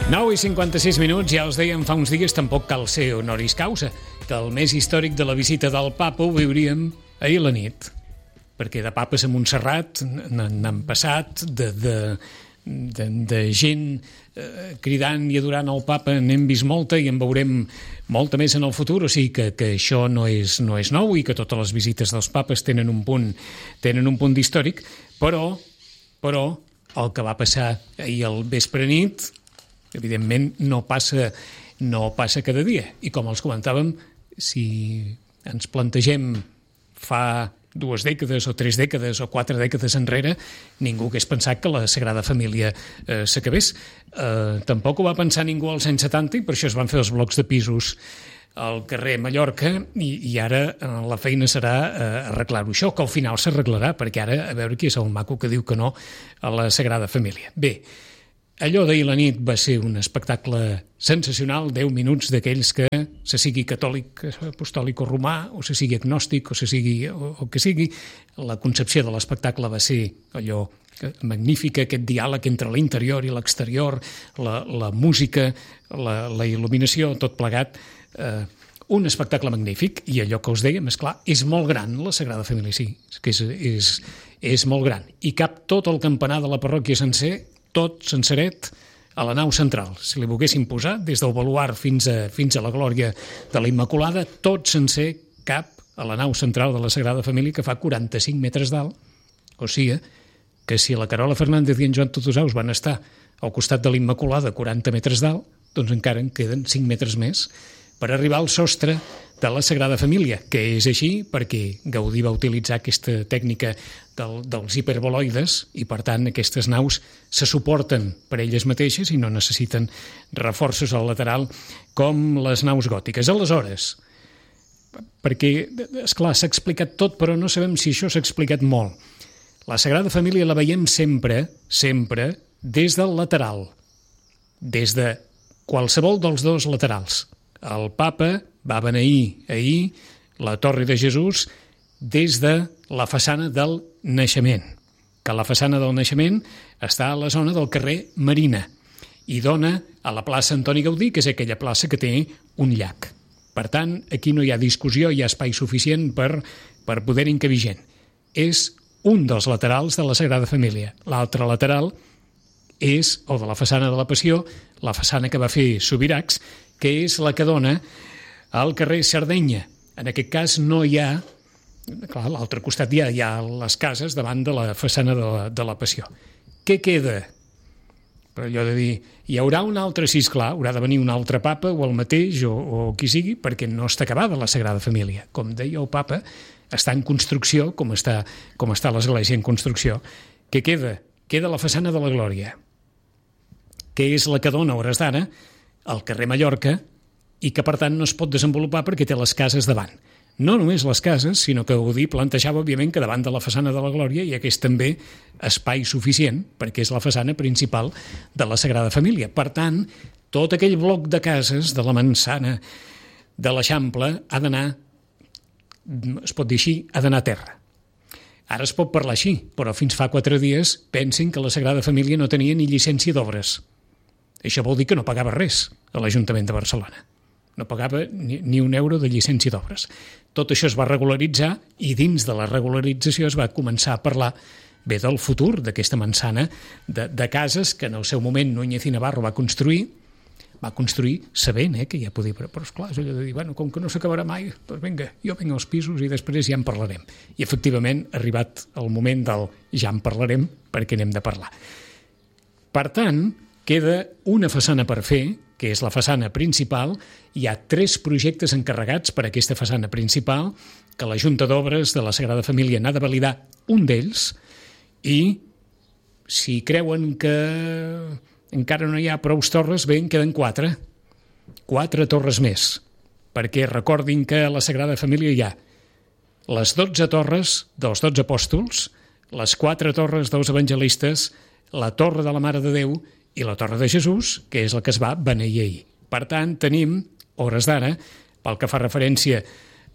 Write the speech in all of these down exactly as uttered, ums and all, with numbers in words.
nou i cinquanta-sis minuts, ja us dèiem fa uns dies, tampoc cal ser honoris causa, que el més històric de la visita del papa ho viuríem ahir a la nit, perquè de papes a Montserrat n'han passat, de, de, de, de gent eh, cridant i adorant el papa n'hem vist molta i en veurem molta més en el futur, o sigui que, que això no és, no és nou i que totes les visites dels papes tenen un punt, tenen un punt històric, però, però el que va passar ahir al vespre nit evidentment no passa, no passa cada dia. I com els comentàvem, si ens plantegem fa dues dècades o tres dècades o quatre dècades enrere, ningú hagués pensat que la Sagrada Família eh, s'acabés. Eh, tampoc ho va pensar ningú als anys setanta i per això es van fer els blocs de pisos al carrer Mallorca i, i ara eh, la feina serà eh, arreglar-ho. Això que al final s'arreglarà, perquè ara a veure qui és el maco que diu que no a la Sagrada Família. Bé, allò d'ahir la nit va ser un espectacle sensacional, deu minuts d'aquells que se sigui catòlic, apostòlic o romà, o se sigui agnòstic, o se sigui o, o que sigui. La concepció de l'espectacle va ser allò magnífica, aquest diàleg entre l'interior i l'exterior, la, la música, la, la il·luminació, tot plegat. Eh, un espectacle magnífic, i allò que us dèiem, és clar, és molt gran, la Sagrada Família, sí, que és, és, és molt gran. I cap tot el campanar de la parròquia sencer, tot senceret a la nau central. Si li volguéssim posar, des del baluard fins a, fins a la glòria de la Immaculada, tot sencer cap a la nau central de la Sagrada Família, que fa quaranta-cinc metres d'alt. O sigui, que si la Carola Fernández i en Joan Tutusaus van estar al costat de la Immaculada quaranta metres d'alt, doncs encara en queden cinc metres més per arribar al sostre de la Sagrada Família, que és així perquè Gaudí va utilitzar aquesta tècnica del, dels hiperboloides i, per tant, aquestes naus se suporten per elles mateixes i no necessiten reforços al lateral com les naus gòtiques. Aleshores, perquè, esclar, s'ha explicat tot, però no sabem si això s'ha explicat molt. La Sagrada Família la veiem sempre, sempre, des del lateral, des de qualsevol dels dos laterals. El papa va beneir ahir la Torre de Jesús des de la façana del Naixement, que la façana del Naixement està a la zona del carrer Marina i dona a la plaça Antoni Gaudí, que és aquella plaça que té un llac. Per tant, aquí no hi ha discussió, hi ha espai suficient per, per poder encabir gent. És un dels laterals de la Sagrada Família. L'altre lateral és el de la façana de la Passió, la façana que va fer Subirachs, que és la que dona al carrer Sardenya. En aquest cas no hi ha, clar, a l'altre costat hi ha, hi ha les cases davant de la façana de la, de la Passió. Què queda? Per allò de dir, hi haurà un altre, sí, esclar, haurà de venir un altre papa o el mateix o, o qui sigui, perquè no està acabada la Sagrada Família. Com deia el papa, està en construcció, com està, com està l'església en construcció. Què queda? Queda la façana de la Glòria, que és la que dona, a hores d'ara, al carrer Mallorca, i que, per tant, no es pot desenvolupar perquè té les cases davant. No només les cases, sinó que Gaudí plantejava, òbviament, que davant de la façana de la Glòria hi hagués també espai suficient, perquè és la façana principal de la Sagrada Família. Per tant, tot aquell bloc de cases de la Mansana, de l'Eixample, ha d'anar, es pot dir així, ha d'anar a terra. Ara es pot parlar així, però fins fa quatre dies pensin que la Sagrada Família no tenia ni llicència d'obres. Això vol dir que no pagava res a l'Ajuntament de Barcelona. No pagava ni, ni un euro de llicència d'obres. Tot això es va regularitzar i dins de la regularització es va començar a parlar bé del futur d'aquesta mansana de, de cases que en el seu moment Núñez i Navarro va construir, va construir sabent eh, que ja podia... Però, però esclar, és allò de dir, bueno, com que no s'acabarà mai, doncs vinga, jo vinc als pisos i després ja en parlarem. I efectivament ha arribat el moment del ja en parlarem perquè n'hem de parlar. Per tant, queda una façana per fer, que és la façana principal. Hi ha tres projectes encarregats per a aquesta façana principal, que la Junta d'Obres de la Sagrada Família n'ha de validar un d'ells, i si creuen que encara no hi ha prou torres, bé, en queden quatre. Quatre torres més, perquè recordin que a la Sagrada Família hi ha les dotze torres dels dotze apòstols, les quatre torres dels evangelistes, la torre de la Mare de Déu i la Torre de Jesús, que és la que es va beneir ahir. Per tant, tenim, hores d'ara, pel que fa referència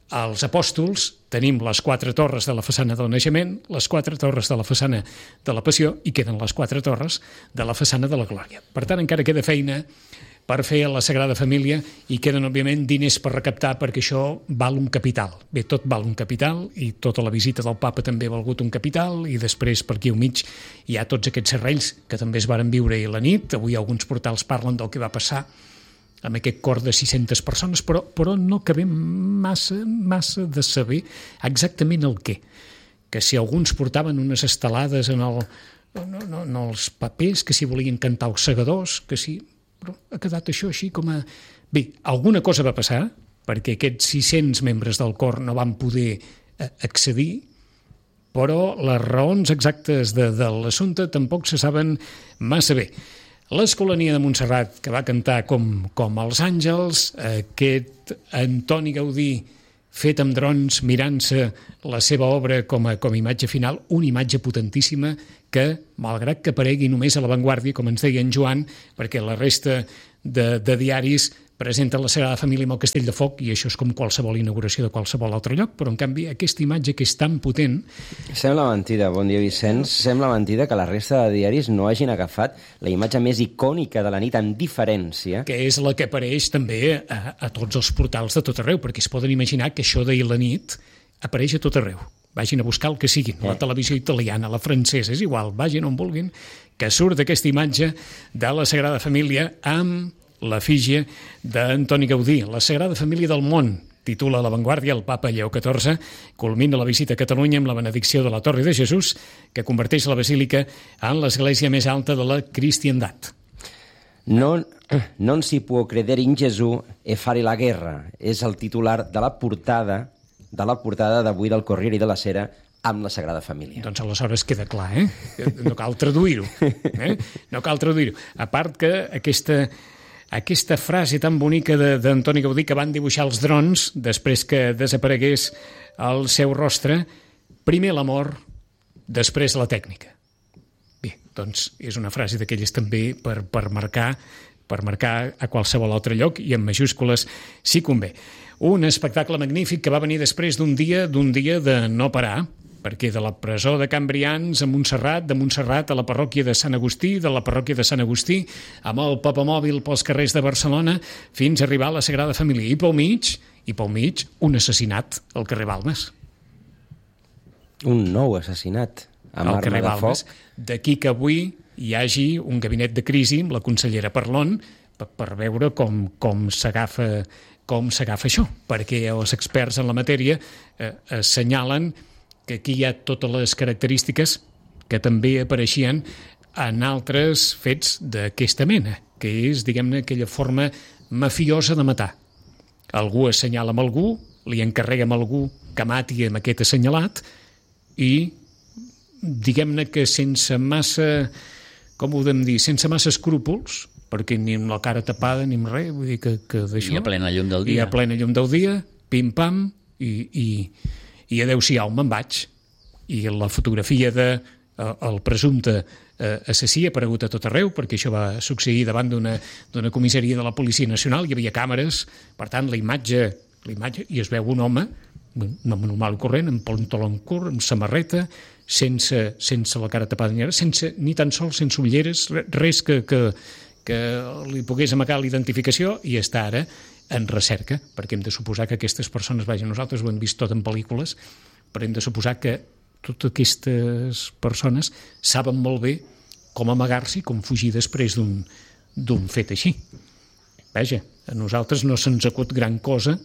als apòstols tenim les quatre torres de la façana del naixement, les quatre torres de la façana de la passió i queden les quatre torres de la façana de la glòria. Per tant, encara queda feina per fer a la Sagrada Família i queden, òbviament, diners per recaptar perquè això val un capital. Bé, tot val un capital i tota la visita del papa també ha valgut un capital i després per aquí al mig hi ha tots aquests serrells que també es varen viure ahir a la nit. Avui alguns portals parlen del que va passar amb aquest cor de sis-centes persones, però, però no acabem massa, massa de saber exactament el què. Que si alguns portaven unes estelades en, el, no, no, en els papers, que si volien cantar els segadors, que si... Però ha quedat això així com a... Bé, alguna cosa va passar, perquè aquests sis-cents membres del cor no van poder accedir, però les raons exactes de, de l'assumpte tampoc se saben massa bé. L'Escolania de Montserrat, que va cantar com, com els àngels, aquest Antoni Gaudí fet amb drons, mirant-se la seva obra com a, com a imatge final, una imatge potentíssima que, malgrat que aparegui només a l'avantguàrdia, com ens deia en Joan, perquè la resta de, de diaris presenten la Sagrada Família amb el Castell de Foc, i això és com qualsevol inauguració de qualsevol altre lloc, però en canvi aquesta imatge que és tan potent... Sembla mentida, bon dia Vicenç, sembla mentida que la resta de diaris no hagin agafat la imatge més icònica de la nit en diferència. Que és la que apareix també a, a tots els portals de tot arreu, perquè es poden imaginar que això d'ahir la nit apareix a tot arreu. Vagin a buscar el que siguin, la televisió italiana, la francesa, és igual, vagin on vulguin, que surt aquesta imatge de la Sagrada Família amb l'efígie d'Antoni Gaudí. La Sagrada Família del món, titula La Vanguardia, el papa Lleó catorze, culmina la visita a Catalunya amb la benedicció de la Torre de Jesús, que converteix la basílica en l'església més alta de la cristiandat. Non, non si può credere in Gesù e fare la guerra. És el titular de la portada de la portada d'avui del Corriere della Sera amb la Sagrada Família. Doncs aleshores queda clar, eh? No cal traduir-ho. Eh? No cal traduir-ho. A part que aquesta... Aquesta frase tan bonica d'Antoni Gaudí que van dibuixar els drons després que desaparegués el seu rostre, primer l'amor, després la tècnica. Bé, doncs és una frase d'aquelles també per, per, marcar, per marcar a qualsevol altre lloc i en majúscules si convé. Un espectacle magnífic que va venir després d'un dia d'un dia de no parar, perquè de la presó de Can Brians a Montserrat, de Montserrat a la parròquia de Sant Agustí, de la parròquia de Sant Agustí, amb el papamòbil pels carrers de Barcelona, fins a arribar a la Sagrada Família. I pel mig, i pel mig, un assassinat al carrer Balmes. Un nou assassinat amb arma de foc. D'aquí que avui hi hagi un gabinet de crisi amb la consellera Parlon per, per veure com, com s'agafa com s'agafa això, perquè els experts en la matèria eh, assenyalen que aquí hi ha totes les característiques que també apareixien en altres fets d'aquesta mena, que és, diguem-ne, aquella forma mafiosa de matar. Algú assenyala amb algú, li encarrega amb algú que mati amb aquest assenyalat i, diguem-ne que sense massa, com ho podem dir, sense massa escrúpols, perquè ni amb la cara tapada ni amb res, vull dir que, que d'això... I a plena llum del dia. I a plena llum del dia, pim-pam, i... i i adeu-siau, me'n vaig. I la fotografia del de, el presumpte eh, assassí ha aparegut a tot arreu, perquè això va succeir davant d'una comissaria de la Policia Nacional, hi havia càmeres, per tant, la imatge, la imatge i es veu un home, un home normal i corrent, amb pantaló curt, amb samarreta, sense, sense la cara tapada ni res, sense, ni tan sols sense ulleres, res que, que, que li pogués amagar l'identificació, i està ara en recerca, perquè hem de suposar que aquestes persones, vaja, nosaltres ho hem vist tot en pel·lícules, però hem de suposar que totes aquestes persones saben molt bé com amagar-s'hi, com fugir després d'un d'un fet així. Vaja, a nosaltres no se'ns acut gran cosa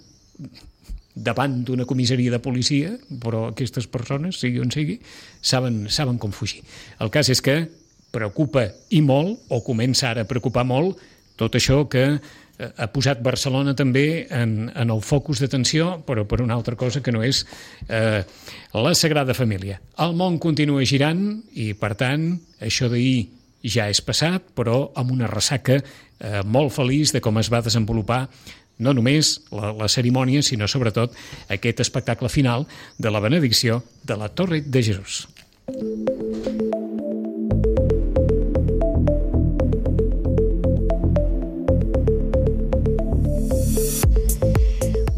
davant d'una comissaria de policia, però aquestes persones, sigui on sigui, saben, saben com fugir. El cas és que preocupa i molt, o comença ara a preocupar molt, tot això que ha posat Barcelona també en, en el focus d'atenció, però per una altra cosa que no és eh, la Sagrada Família. El món continua girant i, per tant, això d'ahir ja és passat, però amb una ressaca eh, molt feliç de com es va desenvolupar no només la, la cerimònia, sinó sobretot aquest espectacle final de la benedicció de la Torre de Jesús.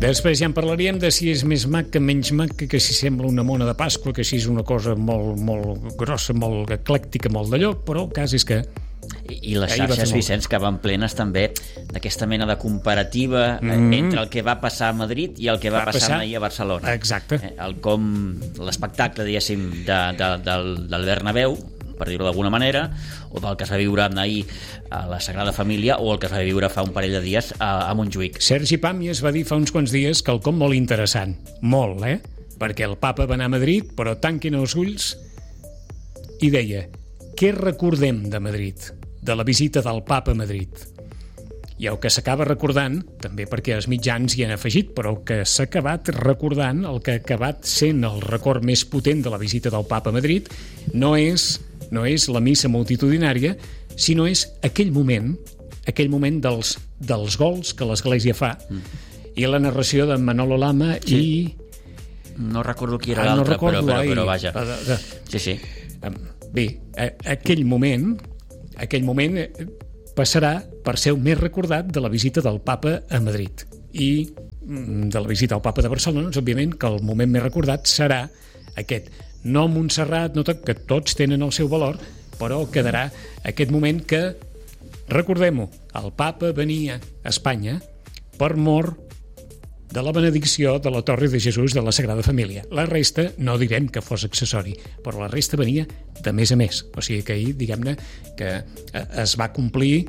Després ja en parlaríem de si és més mac que menys mac, que, que si sembla una mona de Pasqua, que si és una cosa molt, molt grossa, molt eclèctica, molt d'allò, però el cas és que... I, i les xarxes, Vicenç, que van plenes també d'aquesta mena de comparativa mm-hmm. entre el que va passar a Madrid i el que va, va passar, passar ahir a Barcelona. Exacte. Eh, el com l'espectacle, diguéssim, de, de, del, del Bernabéu, per dir-ho d'alguna manera, o del que es va viure ahir a la Sagrada Família, o el que es va viure fa un parell de dies a, a Montjuïc. Sergi Pàmies va dir fa uns quants dies que el com molt interessant, molt, eh? Perquè el papa va anar a Madrid, però tanquin els ulls, i deia: què recordem de Madrid, de la visita del papa a Madrid? I el que s'acaba recordant, també perquè els mitjans hi han afegit, però el que s'ha acabat recordant, el que ha acabat sent el record més potent de la visita del papa a Madrid, no és, no és la missa multitudinària, sinó és aquell moment, aquell moment dels, dels gols que l'Església fa, mm. i la narració de Manolo Lama sí. i... No recordo qui era ah, l'altre, no però, però, ai, però vaja. De, de, sí, sí. Bé, aquell moment, aquell moment passarà per ser el més recordat de la visita del papa a Madrid. I de la visita al papa de Barcelona, doncs, òbviament, que el moment més recordat serà aquest. No Montserrat, no tot, que tots tenen el seu valor, però quedarà aquest moment que, recordem-ho, el papa venia a Espanya per mor de la benedicció de la Torre de Jesús de la Sagrada Família. La resta no direm que fos accessori, però la resta venia de més a més. O sigui que ahir, diguem-ne, que es va complir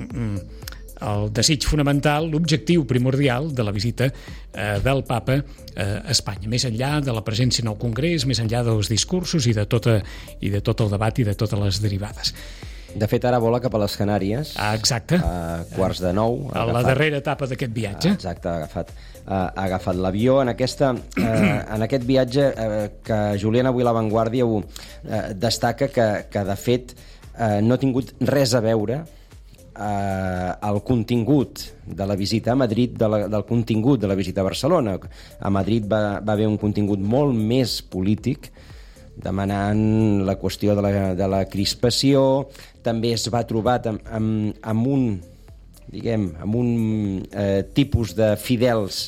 el desig fonamental, l'objectiu primordial de la visita eh, del papa eh, a Espanya, més enllà de la presència en el Congrés, més enllà dels discursos i de, tota, i de tot el debat i de totes les derivades. De fet, ara vola cap a les Canàries. Ah, exacte. A quarts de nou. A la darrera etapa d'aquest viatge. Ah, exacte, ha agafat, ha agafat l'avió. En, aquesta, eh, en aquest viatge eh, que Julián avui a La Vanguardia ho eh, destaca que, que, de fet, eh, no ha tingut res a veure eh, el contingut de la visita a Madrid de la, del contingut de la visita a Barcelona. A Madrid va, va haver un contingut molt més polític, demanant la qüestió de la, de la crispació. També es va trobar amb, amb, amb un, diguem, amb un eh, tipus de fidels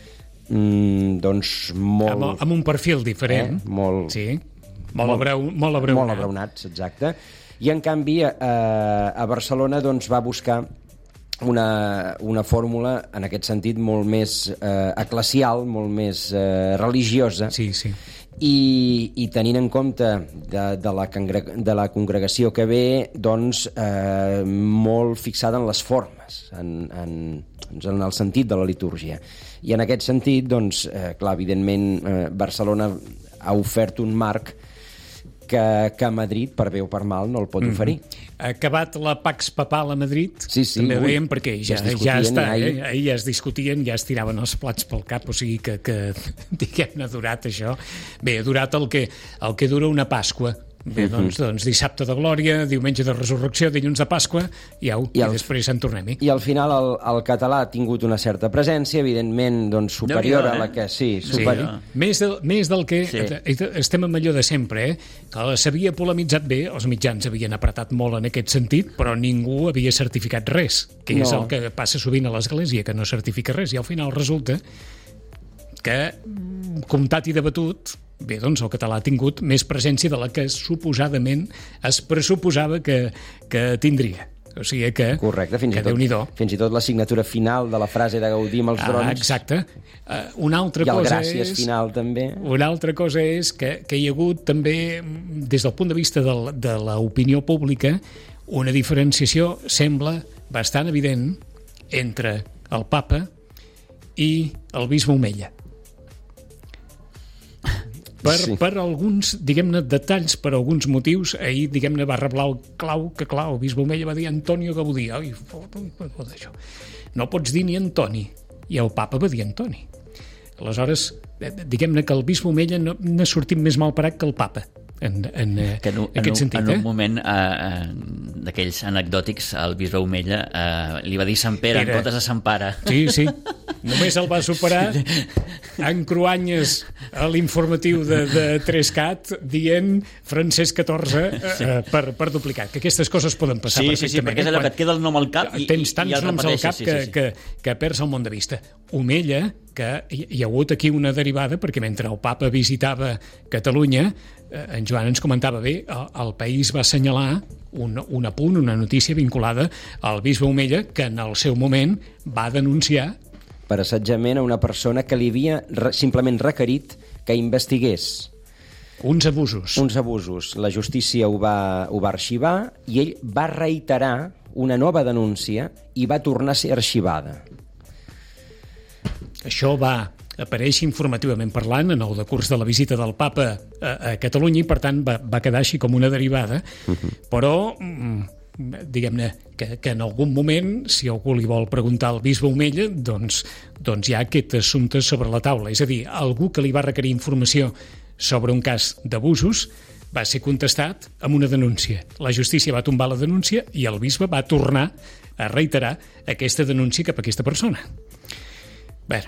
mm, doncs molt... Amb, amb un perfil diferent. Eh, molt, sí, molt, molt, abreu, molt abreunat. Molt abreunats, exacte. I, en canvi, eh, a Barcelona doncs, va buscar una, una fórmula, en aquest sentit, molt més eh, eclesial, molt més eh, religiosa. Sí, sí. I, i tenint en compte de, de, la, de la congregació que ve, doncs eh, molt fixada en les formes, en, en, en el sentit de la litúrgia. I en aquest sentit, doncs, eh, clar, evidentment, eh, Barcelona ha ofert un marc que, que a Madrid, per bé o per mal, no el pot oferir. Mm-hmm. Ha acabat la Pax Papal a Madrid, sí, sí, també ui, veiem, perquè ja, ja, ja està, eh? Ahir ja es discutien, ja es tiraven els plats pel cap, o sigui que, que diguem-ne, ha durat això. Bé, ha durat el que, el que dura una Pasqua. Bé, doncs, doncs dissabte de Glòria, diumenge de Resurrecció, dilluns de Pasqua, i au, i, el, i després en tornem-hi. I al final el, el català ha tingut una certa presència, evidentment, doncs, superior no, no, eh? a la que... Sí, superior. Sí, més, del, més del que... Sí. Estem amb allò de sempre, eh? Que s'havia polemitzat bé, els mitjans havien apretat molt en aquest sentit, però ningú havia certificat res, que no. és el que passa sovint a l'Església, que no certifica res, i al final resulta que, comptat i debatut, bé, doncs el català ha tingut més presència de la que suposadament es pressuposava que, que tindria. O sigui que... Correcte, fins, que i tot, fins i tot la signatura final de la frase de Gaudí amb els ah, drons. Exacte. Uh, una altra I el cosa gràcies és, final, també. Una altra cosa és que, que hi ha hagut també, des del punt de vista de, de l'opinió pública, una diferenciació, sembla, bastant evident entre el papa i el bisbe Omella. Per, sí. per alguns, diguem-ne, detalls, per alguns motius, ahir, diguem-ne, va reblar el clau, que clar, el bisbe Omella va dir Antonio Gaudí. Ai, no pots dir ni Antoni. I el papa va dir Antoni. Aleshores, diguem-ne que el bisbe Omella no, n'ha sortit més mal parat que el papa. En, en, que en, en aquest en, sentit, en un eh? moment eh, d'aquells anecdòtics, el bisbe Omella eh, li va dir Sant Pere Era... en comptes de Sant Pare. Sí, sí. només el va superar en Cruanyes a l'informatiu de, de tres cat dient francès catorze eh, per, per duplicat, que aquestes coses poden passar sí, perfectament. Sí, sí, perquè és allò que et queda el nom al cap i, tens tants i el noms al cap sí, que, sí, sí. que, que perds el món de vista. Omella, que hi, hi ha hagut aquí una derivada, perquè mentre el papa visitava Catalunya, eh, en Joan ens comentava bé, el, el país va assenyalar un, un apunt, una notícia vinculada al bisbe Omella, que en el seu moment va denunciar per assetjament a una persona que li havia re, simplement requerit que investigués uns abusos. Uns abusos. La justícia ho va, ho va arxivar i ell va reiterar una nova denúncia i va tornar a ser arxivada. Això va aparèixer informativament parlant en el decurs de la visita del papa a, a Catalunya i, per tant, va, va quedar així com una derivada, uh-huh. però... Mm, diguem-ne, que, que en algun moment, si algú li vol preguntar al bisbe Omella, doncs, doncs hi ha aquest assumpte sobre la taula. És a dir, algú que li va requerir informació sobre un cas d'abusos va ser contestat amb una denúncia. La justícia va tombar la denúncia i el bisbe va tornar a reiterar aquesta denúncia cap a aquesta persona. Bé,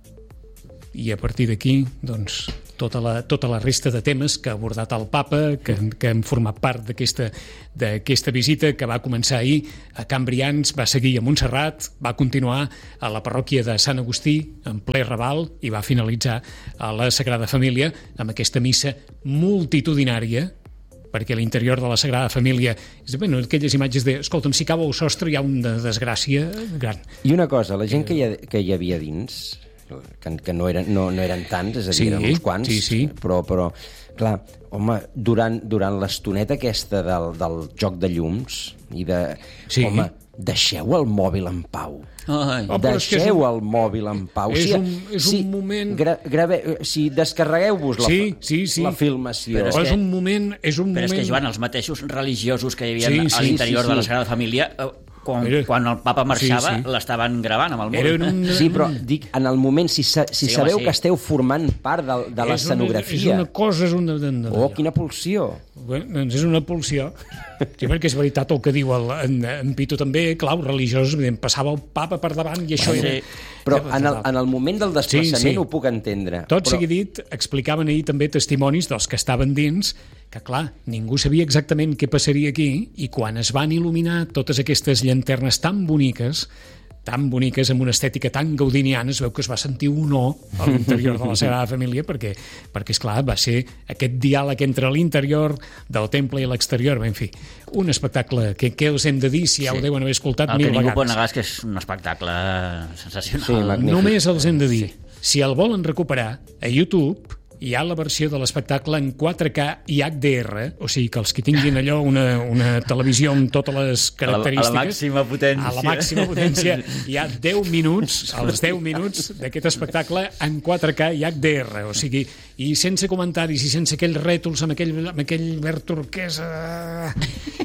i a partir d'aquí, doncs, tota la, tota la resta de temes que ha abordat el papa, que, que han format part d'aquesta d'aquesta visita que va començar ahir a Can Brians, va seguir a Montserrat, va continuar a la parròquia de Sant Agustí, en ple Raval, i va finalitzar a la Sagrada Família amb aquesta missa multitudinària, perquè a l'interior de la Sagrada Família, és, bueno, aquelles imatges de, escolta'm, si cau el sostre hi ha una desgràcia gran. I una cosa, la gent que hi, ha, que hi havia dins, que, que no, eren, no, no eren tants, és a dir, sí, eren uns quants, sí, sí. però, però clar, home, durant, durant l'estoneta aquesta del, del joc de llums i de... Sí. Home, deixeu el mòbil en pau. Ai. Oh, però és que és Deixeu un- el mòbil en pau. és Si- un- és un si moment- Gra, grave, si descarregueu-vos la, Sí, sí, sí. la filmació... Però Però és és que- un moment... És un Però és moment... que, Joan, els mateixos religiosos que hi havia Sí, a sí, l'interior sí, de la sí. Sagrada Família, eh, quan, Era- quan el papa marxava, Sí, sí. l'estaven gravant amb el Era mòbil. un... Sí, però dic, en el moment, si, sa, si Sí, home, sabeu sí. que esteu formant part de, de és l'escenografia... Una, és una cosa... És una, una, Oh, quina pulsió! Bueno, doncs és una pulsió. Sí, perquè és veritat el que diu el, en, en Pito també, clar, els religiosos, evident, passava el papa per davant i això Sí. era... Però era en el, fatal. en el moment del desplaçament Sí, sí. ho puc entendre. Tot però... sigui dit, explicaven ahir també testimonis dels que estaven dins, que clar, ningú sabia exactament què passaria aquí, i quan es van il·luminar totes aquestes llanternes tan boniques, tan boniques, amb una estètica tan gaudiniana, es veu que es va sentir un no a l'interior de la Sagrada Família, perquè, perquè esclar, va ser aquest diàleg entre l'interior del temple i l'exterior. Bé, en fi, un espectacle que, que us hem de dir, si ja ho Sí. deuen haver escoltat El que mil ningú pot vegades. negar és que és un espectacle sensacional. Sí, magnífic. Només els hem de dir, si el volen recuperar, a YouTube hi ha la versió de l'espectacle en quatre K i H D R, o sigui que els que tinguin allò una, una televisió amb totes les característiques... A la màxima potència. A la màxima potència. Hi ha deu minuts, els deu minuts d'aquest espectacle en quatre K i H D R, o sigui, i sense comentaris i sense aquells rètols amb aquell, amb aquell verd turquesa...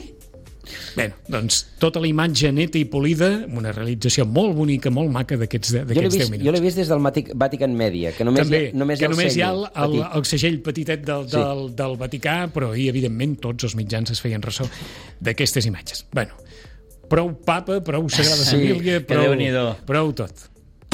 Bé, doncs tota la imatge neta i polida, amb una realització molt bonica, molt maca d'aquests Jo l'he deu vist, minuts. jo l'he vist des del Matic- Vatican Media, que només, També, hi ha, només que hi ha el només hi ha segell el, el, petit. el segell petitet del, Sí. del, del Vaticà, però ahir, evidentment, tots els mitjans es feien ressò d'aquestes imatges. Bueno, prou papa, prou Sagrada Sí, Família, que prou, Déu-n'hi-do. prou tot.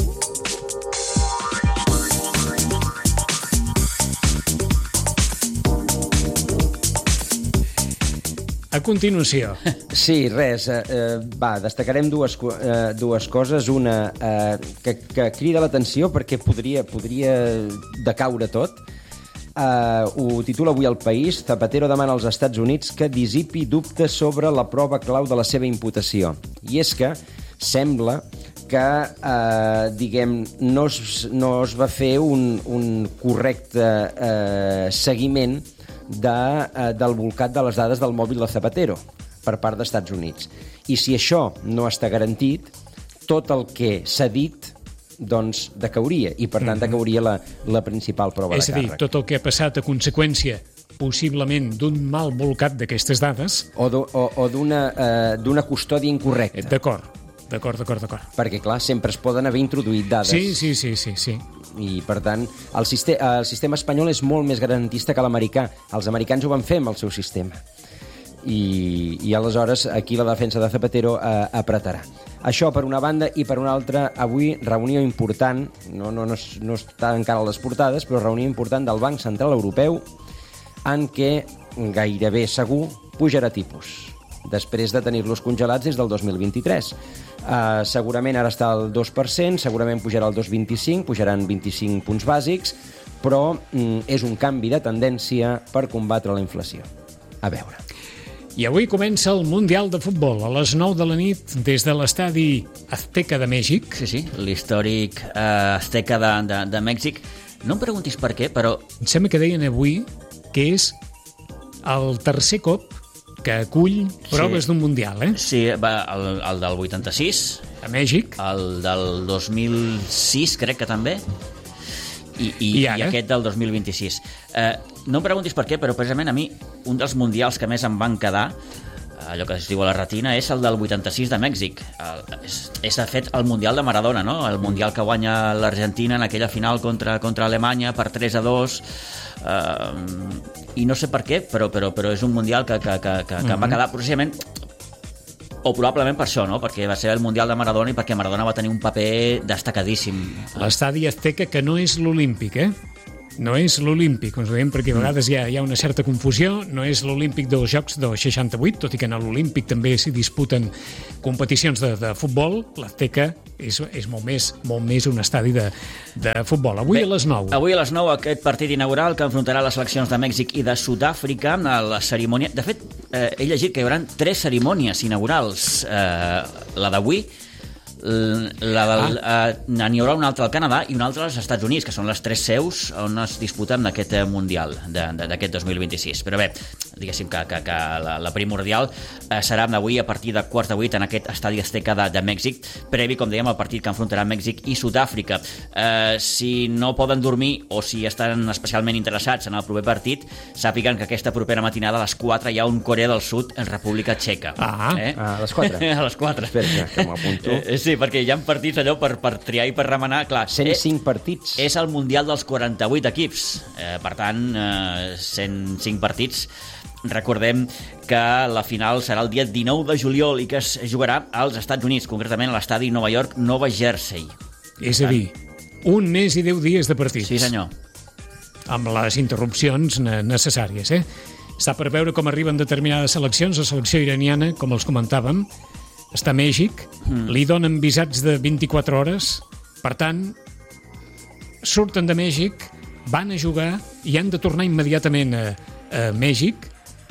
A continuació, Sí, res, eh, eh, va, destacarem dues, co- eh, dues coses. Una eh, que, que crida l'atenció perquè podria, podria decaure tot. Eh, ho titula avui El País. Zapatero demana als Estats Units que dissipi dubtes sobre la prova clau de la seva imputació. I és que sembla que, eh, diguem, no es, no es va fer un, un correcte eh, seguiment de, eh, del volcat de les dades del mòbil de Zapatero per part dels Estats Units. I si això no està garantit, tot el que s'ha dit doncs decauria, i per tant decauria la, la principal prova és de a dir, càrrec. tot el que ha passat a conseqüència possiblement d'un mal volcat d'aquestes dades, O d'u- o, o d'una eh, d'una custòdia incorrecta. d'acord, d'acord, d'acord, d'acord. Perquè, clar, sempre es poden haver introduït dades. Sí, sí, sí, sí, sí. I, per tant, el, siste el sistema espanyol és molt més garantista que l'americà. Els americans ho van fer amb el seu sistema. i, i aleshores aquí la defensa de Zapatero eh, apretarà. Això per una banda, i per una altra, avui reunió important, no, no, no, no està encara a les portades, però reunió important del Banc Central Europeu en què gairebé segur pujarà tipus, després de tenir-los congelats des del dos mil vint-i-tres. Uh, segurament ara està al dos per cent, segurament pujarà al dos coma vint-i-cinc, pujaran vint-i-cinc punts bàsics, però mm, és un canvi de tendència per combatre la inflació. A veure. I avui comença el Mundial de Futbol a les nou de la nit des de l'estadi Azteca de Mèxic. Sí, sí, l'històric eh, Azteca de, de, de Mèxic. No em preguntis per què, però... Em sembla que deien avui que és el tercer cop que acull proves sí. d'un Mundial, eh? Sí, va, el, el del vuitanta-sis. A Mèxic. El del dos mil sis, crec que també. I, i, I, i aquest del dos mil vint-i-sis. Eh, no em preguntis per què, però precisament a mi un dels mundials que més em van quedar, allò que es diu a la retina, és el del vuitanta-sis de Mèxic. El, és, és, de fet, el Mundial de Maradona, no? El Mundial que guanya l'Argentina en aquella final contra, contra Alemanya per tres a dos. Eh, I no sé per què, però, però, però és un Mundial que, que, que, que, que mm-hmm. em va quedar precisament... O probablement per això, no? Perquè va ser el Mundial de Maradona i perquè Maradona va tenir un paper destacadíssim. L'estadi Azteca, que no és l'Olímpic, eh? No és l'Olímpic, ens ho diem perquè a vegades hi ha, hi ha una certa confusió. No és l'Olímpic dels Jocs del seixanta-vuit, tot i que en l'Olímpic també s'hi disputen competicions de, de futbol. L'Azteca és, és molt, més, molt més un estadi de, de futbol. Avui Bé, a les nou. Avui a les nou aquest partit inaugural que enfrontarà les seleccions de Mèxic i de Sud-àfrica a la cerimònia... De fet, eh, he llegit que hi haurà tres cerimònies inaugurals. Eh, la d'avui, la del, ah. eh, n'hi haurà una altra al Canadà i una altra als Estats Units, que són les tres seus on es disputen aquest Mundial d'aquest dos mil vint-i-sis. Però bé, diguéssim que, que, que la, la primordial eh, serà avui a partir de quarts de vuit en aquest estadi Azteca de, de Mèxic, previ, com dèiem, al partit que enfrontarà Mèxic i Sud-àfrica. Eh, si no poden dormir o si estan especialment interessats en el proper partit, sàpiguen que aquesta propera matinada a les quatre hi ha un Corea del Sud en República Txeca. Ah, eh? A les quatre? A les quatre. Espera, que m'apunto. Eh, sí, perquè hi ha partits allò per, per triar i per remenar. Clar, cent cinc partits. És el Mundial dels quaranta-vuit equips. Eh, per tant, eh, cent cinc partits. Recordem que la final serà el dia dinou de juliol i que es jugarà als Estats Units, concretament a l'estadi Nova York, Nova Jersey. És a dir, un mes i deu dies de partits. Sí, senyor. Amb les interrupcions necessàries, eh? Està per veure com arriben determinades seleccions. La selecció iraniana, com els comentàvem, està a Mèxic, mm. li donen visats de vint-i-quatre hores, per tant, surten de Mèxic, van a jugar i han de tornar immediatament a, a Mèxic.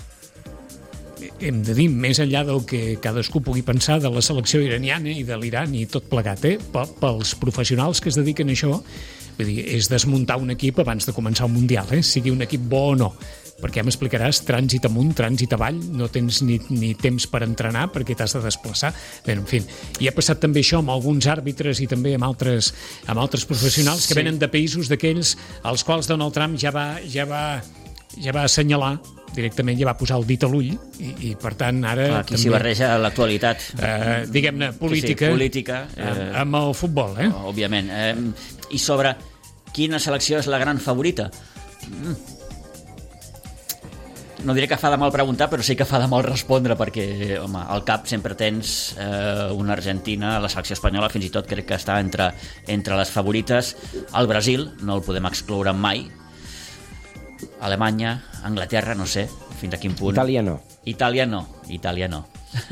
Hem de dir, més enllà del que cadascú pugui pensar de la selecció iraniana i de l'Iran i tot plegat, eh? Pels professionals que es dediquen a això, vull dir, és desmuntar un equip abans de començar un Mundial, eh? Sigui un equip bo o no, perquè ja m'explicaràs, trànsit amunt, trànsit avall, no tens ni, ni temps per entrenar perquè t'has de desplaçar. Bé, en fi, i ha passat també això amb alguns àrbitres i també amb altres, amb altres professionals que sí. venen de països d'aquells als quals Donald Trump ja va, ja va, ja va assenyalar directament, ja va posar el dit a l'ull i, i per tant ara... Clar, aquí s'hi barreja l'actualitat. Eh, diguem-ne, política, sí, sí, política eh, amb, amb el futbol, eh? Òbviament. Eh, I sobre quina selecció és la gran favorita? Mm. No diré que fa de mal preguntar, però sí que fa de mal respondre, perquè, home, al cap sempre tens eh, una Argentina, la selecció espanyola fins i tot crec que està entre, entre les favorites. El Brasil, no el podem excloure mai. Alemanya, Anglaterra, no sé fins a quin punt. Itàlia no. Itàlia no, Itàlia no.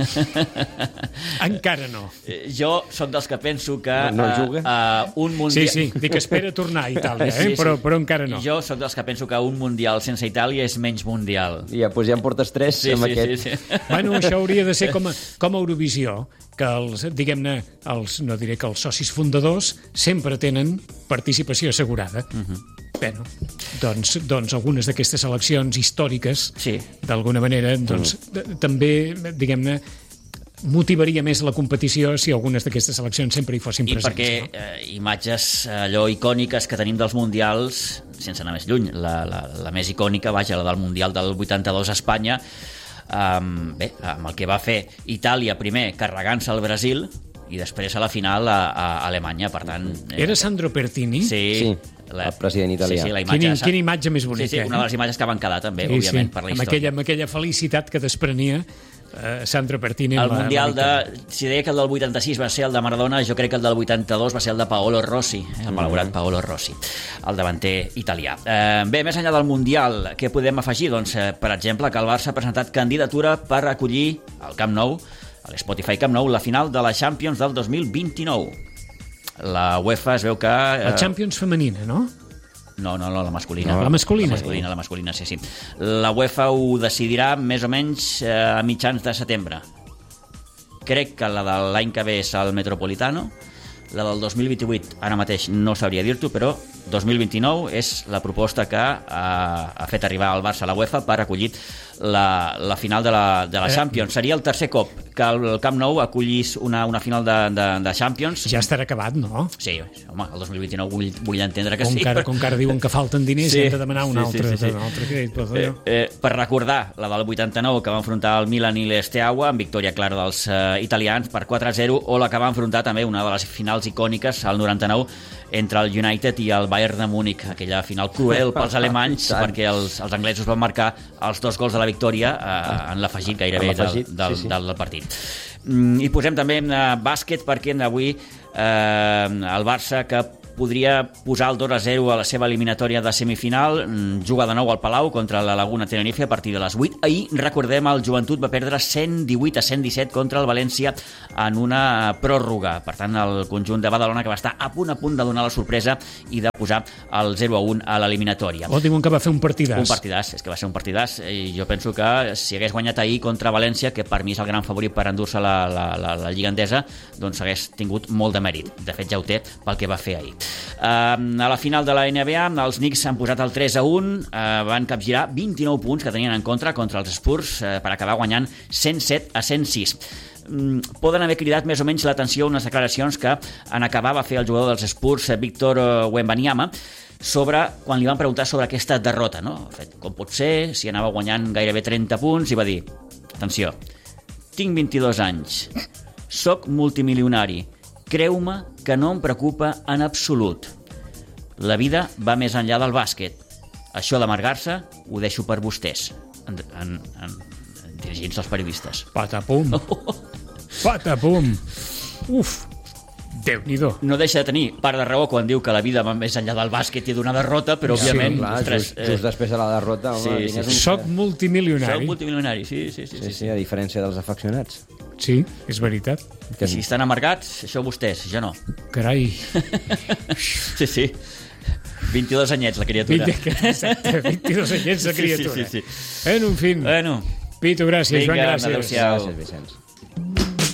Encara no. Jo sóc dels que penso que no, no juga. Uh, un mundial... Sí, sí, dic espera tornar a Itàlia, eh? sí, sí. Però, però encara no. Jo sóc dels que penso que un mundial sense Itàlia és menys mundial. Ja, doncs ja en portes tres sí, amb sí, aquest. Sí, sí. Bueno, això hauria de ser com a, com a Eurovisió, que els, diguem-ne, els, no diré que els socis fundadors sempre tenen participació assegurada. Uh-huh. Bueno, doncs, doncs algunes d'aquestes eleccions històriques, sí. d'alguna manera, doncs, mm. també, diguem-ne, motivaria més la competició si algunes d'aquestes seleccions sempre hi fossin I presents. I perquè no? eh, imatges allò icòniques que tenim dels mundials, sense anar més lluny, la, la, la més icònica, vaja, la del Mundial del vuitanta-dos a Espanya, um, bé, amb el que va fer Itàlia primer carregant-se al Brasil i després a la final a, a Alemanya, per tant... Eh, Era Sandro Pertini? Sí. sí. la... el president italià. Sí, sí, la imatge... Quina, quina imatge més bonica. Sí, sí, una de les imatges que van quedar també, sí, òbviament, sí. per la amb història. aquella, amb aquella felicitat que desprenia Uh, Sandro Pertini. El la, Mundial la de... Si deia que el del vuitanta-sis va ser el de Maradona, jo crec que el del vuitanta-dos va ser el de Paolo Rossi, el malaurat mm. Paolo Rossi, el davanter italià. Eh, bé, més enllà del Mundial, què podem afegir? Doncs, eh, per exemple, que el Barça ha presentat candidatura per acollir al Camp Nou, a l'Spotify Camp Nou, la final de la Champions del dos mil vint-i-nou. La UEFA es veu que... Eh... La Champions femenina, no? No, no, no, la masculina. No, la masculina. La masculina, la masculina, sí, sí. La UEFA ho decidirà més o menys eh, a mitjans de setembre. Crec que la de l'any que ve és el Metropolitano, la del dos mil vint-i-vuit ara mateix no sabria dir-t'ho, però dos mil vint-i-nou és la proposta que ha, ha fet arribar al Barça a la UEFA per acollir la, la final de la, de la Champions. Seria el tercer cop que el Camp Nou acollís una, una final de, de, de Champions. Ja estarà acabat, no? Sí, home, el dos mil vint-i-nou vull, vull entendre que com sí. Que ara, però... com que ara diuen que falten diners, sí, hem de demanar un sí, altre, sí, sí, sí. un altre crèdit. Però, eh, eh, per recordar, la del vuitanta-nou que va enfrontar el Milan i l'Esteaua amb victòria clara dels eh, italians per quatre a zero, o la que va enfrontar també una de les finals icòniques al noranta-nou entre el United i el Bayern de Múnich, aquella final cruel pels alemanys perquè els, els anglesos van marcar els dos gols de la victòria eh, en l'afegit gairebé del, del, sí, sí. del partit. Mm, i posem també en uh, bàsquet perquè avui eh, el Barça, que podria posar el dos a zero a la seva eliminatòria de semifinal, juga de nou al Palau contra la Laguna Tenerife a partir de les vuit. Ahir, recordem, el Joventut va perdre cent divuit a cent disset contra el València en una pròrroga. Per tant, el conjunt de Badalona, que va estar a punt a punt de donar la sorpresa i de posar el zero a un a l'eliminatòria. O diuen que va fer un partidàs. Un partidàs, és que va ser un partidàs. I jo penso que si hagués guanyat ahir contra València, que per mi és el gran favorit per endur-se la, la, la, la Lliga Endesa, doncs hagués tingut molt de mèrit. De fet, ja ho té pel que va fer ahir. Uh, a la final de la N B A els Knicks han posat el tres a un, uh, van capgirar vint-i-nou punts que tenien en contra contra els Spurs uh, per acabar guanyant cent set a cent sis. Um, poden haver cridat més o menys l'atenció unes declaracions que en acabar va fer el jugador dels Spurs, Víctor Wembanyama, sobre quan li van preguntar sobre aquesta derrota, no? Fet, com pot ser, si anava guanyant gairebé trenta punts, i va dir: atenció, tinc vint-i-dos anys, soc multimilionari, creu-me que no em preocupa en absolut. La vida va més enllà del bàsquet. Això d'amargar-se ho deixo per vostès. En, en, en, en dirigint-se als periodistes. Patapum. Patapum. Uf. Déu-n'hi-do. No deixa de tenir part de raó quan diu que la vida va més enllà del bàsquet i d'una derrota, però sí, òbviament... Clar, ostres, just, just després de la derrota... Home, sí, sí, sí. un... Soc multimilionari. Soc multimilionari, sí, sí, sí, sí, sí, sí, a diferència dels afeccionats. Sí, és veritat. Que si estan amargats, això vostès, jo no. Carai. Sí, sí. vint-i-dos anyets, la criatura. Exacte, vint-i-dos anyets, la criatura. Sí, sí, sí, sí. En un fin. Bueno. Pitu, gràcies. Vinga, Joan, gràcies. adéu-siau. Gràcies, Vicenç.